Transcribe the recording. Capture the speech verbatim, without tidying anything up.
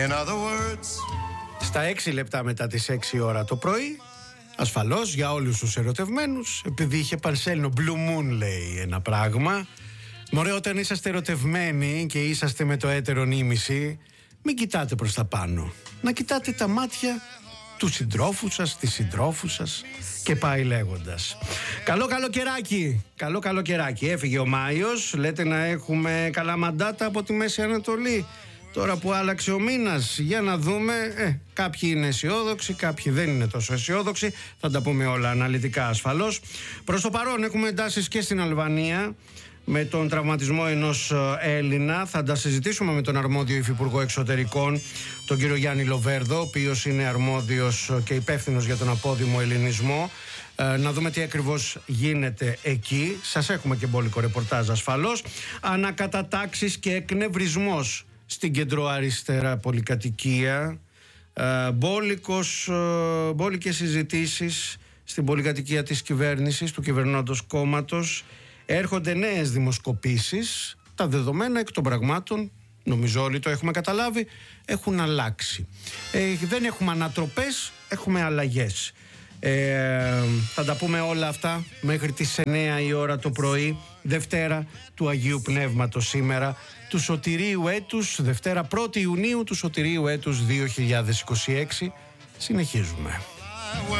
In other words... Στα έξι λεπτά μετά τις έξι ώρα το πρωί, ασφαλώς για όλους τους ερωτευμένους, επειδή είχε πανσέλινο Blue Moon, λέει ένα πράγμα. Μωρέ, όταν είσαστε ερωτευμένοι και είσαστε με το έτερο νήμιση, μην κοιτάτε προς τα πάνω. Να κοιτάτε τα μάτια του συντρόφου σας, της συντρόφου σας και πάει λέγοντας. Καλό καλοκαιράκι, καλό καλοκαιράκι. Έφυγε ο Μάιος, λέτε να έχουμε καλά μαντάτα από τη Μέση Ανατολή. Τώρα που άλλαξε ο μήνας, για να δούμε, ε, κάποιοι είναι αισιόδοξοι, κάποιοι δεν είναι τόσο αισιόδοξοι. Θα τα πούμε όλα αναλυτικά ασφαλώς. Προς το παρόν έχουμε εντάσεις και στην Αλβανία με τον τραυματισμό ενός Έλληνα. Θα τα συζητήσουμε με τον αρμόδιο υφυπουργό εξωτερικών, τον κύριο Γιάννη Λοβέρδο, ο οποίος είναι αρμόδιος και υπεύθυνος για τον απόδημο ελληνισμό. Ε, να δούμε τι ακριβώς γίνεται εκεί. Σας έχουμε και μπόλικο ρεπορτάζ ασφαλώς. Ανακατατάξεις και εκνευρισμός στην κεντροαριστερά πολυκατοικία. Ε, μπόλικος, ε, μπόλικες συζητήσεις στην πολυκατοικία της κυβέρνησης, του κυβερνώντος κόμματος. Έρχονται νέες δημοσκοπήσεις. Τα δεδομένα εκ των πραγμάτων, νομίζω όλοι το έχουμε καταλάβει, έχουν αλλάξει. Ε, δεν έχουμε ανατροπές, έχουμε αλλαγές. Ε, θα τα πούμε όλα αυτά μέχρι τις εννέα η ώρα το πρωί, Δευτέρα του Αγίου Πνεύματος σήμερα, του Σωτηρίου έτους, Δευτέρα πρώτη Ιουνίου του Σωτηρίου έτους δύο χιλιάδες είκοσι έξι. Συνεχίζουμε.